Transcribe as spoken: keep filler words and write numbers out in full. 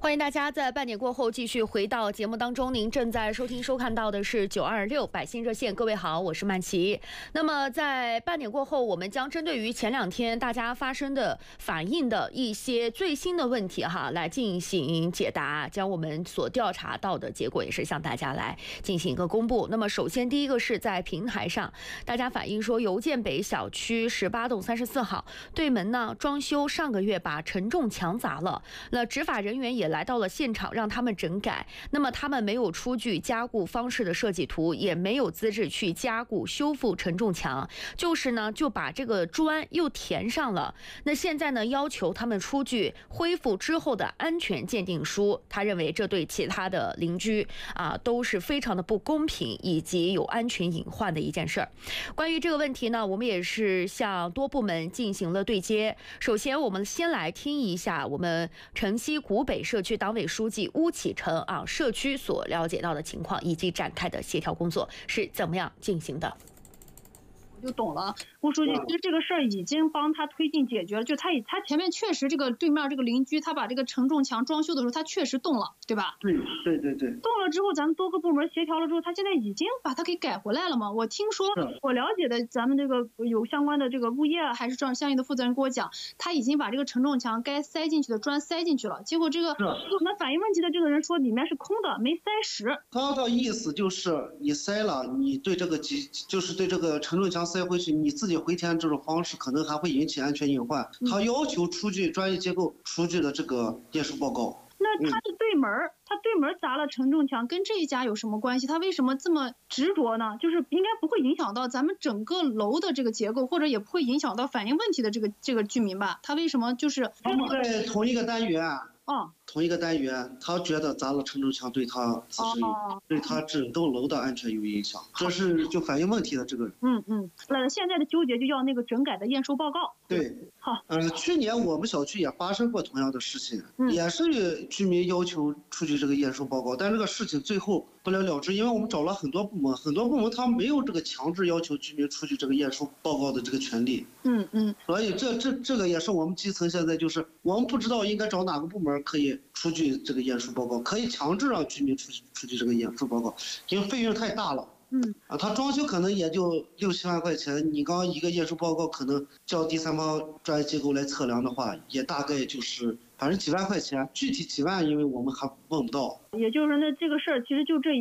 欢迎大家在半点过后继续回到节目当中，您正在收听收看到的是九二六百姓热线。各位好，我是曼琪。那么在半点过后，我们将针对于前两天大家发生的反映的一些最新的问题哈，来进行解答，将我们所调查到的结果也是向大家来进行一个公布。那么首先第一个是在平台上，大家反映说邮建北小区十八栋三十四号对门呢装修上个月把承重墙砸了，那执法人员也来到了现场让他们整改，那么他们没有出具加固方式的设计图，也没有资质去加固修复承重墙，就是呢就把这个砖又填上了。那现在呢要求他们出具恢复之后的安全鉴定书，他认为这对其他的邻居啊都是非常的不公平，以及有安全隐患的一件事儿。关于这个问题呢，我们也是向多部门进行了对接。首先我们先来听一下我们城西古北社区党委书记邬启成啊社区所了解到的情况，以及展开的协调工作是怎么样进行的。 就懂了，邬书记，其实这个事儿已经帮他推进解决了，就他他前面确实这个对面这个邻居，他把这个承重墙装修的时候，他确实动了，对吧？ 对对对对。 动了之后，咱们多个部门协调了之后，他现在已经把它给改回来了嘛？我听说，我了解的，咱们这个有相关的这个物业还是这样相应的负责人跟我讲，他已经把这个承重墙该塞进去的砖塞进去了，结果这个那反映问题的这个人说里面是空的，没塞实。 他的意思就是你塞了，你对这个就是对这个承重墙塞回去，你自己回填这种方式可能还会引起安全隐患。他要求出具专业机构出具的这个验收报告。 那他是对门，他对门砸了承重墙，跟这一家有什么关系？他为什么这么执着呢？就是应该不会影响到咱们整个楼的这个结构，或者也不会影响到反映问题的这个这个居民吧？他为什么就是他们在同一个单元？ 哦。 同一个单元，他觉得砸了承重墙对他自身、哦、对他整栋楼的安全有影响，这是就反映问题的这个。 嗯嗯，那现在的纠结就要那个整改的验收报告。 对， 好。 呃，去年我们小区也发生过同样的事情，嗯、也是居民要求出具这个验收报告，但这个事情最后不了了之，因为我们找了很多部门，很多部门他没有这个强制要求居民出具这个验收报告的这个权利。 嗯嗯。 所以这这这个也是我们基层现在就是我们不知道应该找哪个部门可以出具这个验收报告，可以强制让居民出出具这个验收报告，因为费用太大了。 嗯啊，他装修可能也就六七万块钱，你刚一个验收报告可能叫第三方专业机构来测量的话，也大概就是反正几万块钱，具体几万因为我们还问不到。 也就是说，那这个事儿其实就这。